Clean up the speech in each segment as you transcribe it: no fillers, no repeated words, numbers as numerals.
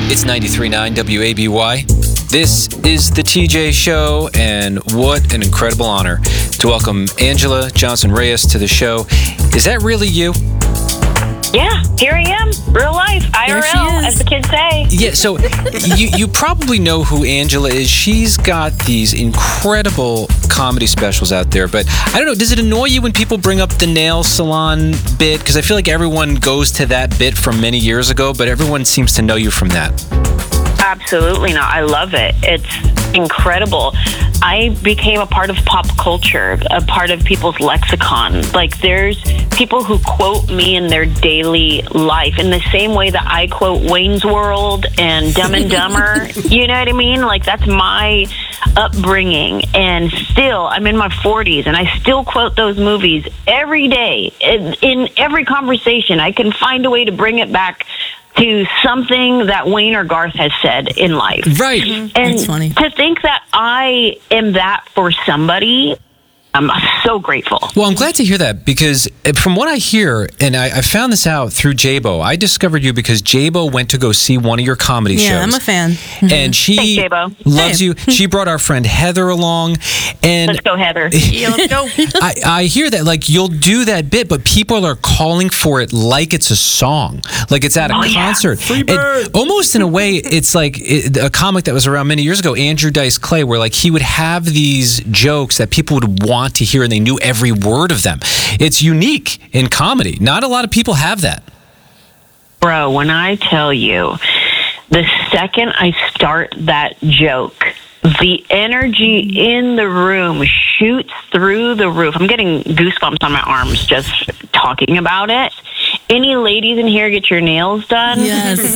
It's 93.9 WABY. This is the TJ Show, and what an incredible honor to welcome Angela Johnson Reyes to the show. Is that really you? Yeah, here I am. Real life. IRL, as the kids say. Yeah, so you probably know who Angela is. She's got these incredible comedy specials out there, but I don't know, does it annoy you when people bring up the nail salon bit? Because I feel like everyone goes to that bit from many years ago, but everyone seems to know you from that. Absolutely not. I love it. It's incredible. I became a part of pop culture, a part of people's lexicon. Like, there's people who quote me in their daily life in the same way that I quote Wayne's World and Dumb and Dumber. You know what I mean? Like, that's my upbringing. And still, I'm in my 40s, and I still quote those movies every day. In every conversation, I can find a way to bring it back to something that Wayne or Garth has said in life. Right. And That's funny. to think that I am that for somebody, I'm so grateful. Well, I'm glad to hear that, because from what I hear, and I found this out through Jabo, I discovered you because Jabo went to go see one of your comedy shows. Yeah, I'm a fan. And she Thanks, Jabo. loves Hey. you. She brought our friend Heather along. And Let's go, Heather. Yeah, let's go. I hear that, like, you'll do that bit, but people are calling for it like it's a song, like it's at a concert. And almost in a way, it's like a comic that was around many years ago, Andrew Dice Clay, where like he would have these jokes that people would want to hear, and they knew every word of them. It's unique in comedy. Not a lot of people have that. Bro, when I tell you, the second I start that joke, the energy in the room shoots through the roof. I'm getting goosebumps on my arms just talking about it. Any ladies in here get your nails done? Yes.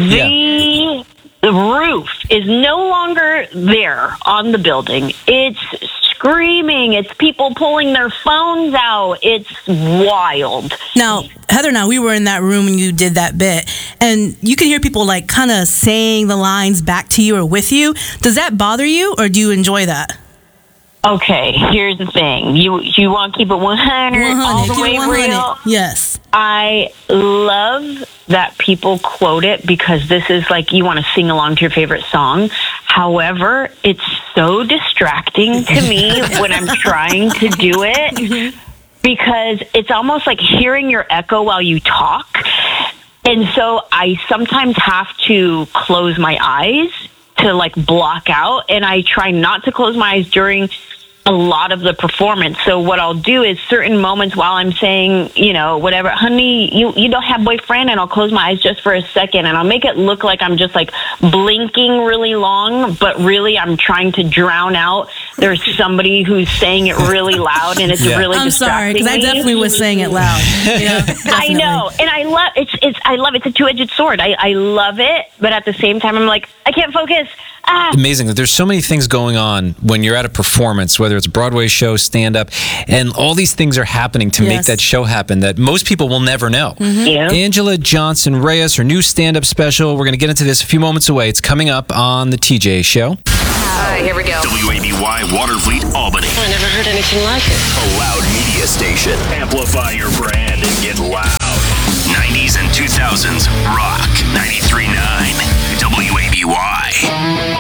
The roof is no longer there on the building. It's screaming. It's people pulling their phones out. It's wild. Now, Heather and I, we were in that room when you did that bit, and you can hear people like kind of saying the lines back to you or with you. Does that bother you, or do you enjoy that? Okay, here's the thing. You want to keep it 100 all the Keep it way 100. real? Yes. I love that people quote it, because this is like you want to sing along to your favorite song. However, it's so distracting to me when I'm trying to do it, because it's almost like hearing your echo while you talk. And so I sometimes have to close my eyes to like block out, and I try not to close my eyes during a lot of the performance. So what I'll do is certain moments while I'm saying, you know, whatever, honey, you don't have boyfriend, and I'll close my eyes just for a second, and I'll make it look like I'm just like blinking really long, but really I'm trying to drown out. There's somebody who's saying it really loud, and it's really I'm sorry, distracting because I me. definitely was saying it loud. Yeah, I know, and I love it's a two-edged sword. I love it, but at the same time, I'm like, I can't focus. Amazing that there's so many things going on when you're at a performance, whether it's a Broadway show, stand-up, and all these things are happening to make that show happen that most people will never know. Yeah. Angela Johnson Reyes, her new stand-up special. We're going to get into this a few moments away. It's coming up on the TJ Show. All right, here we go. WABY Waterfleet, Albany. I never heard anything like it. A loud media station. Amplify your brand and get loud. 90s and 2000s rock. 93.9 WABY.